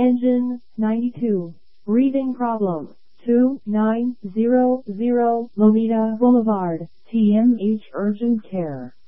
Engine 92. Breathing problem. 2900 Lomita Boulevard. TMH Urgent Care.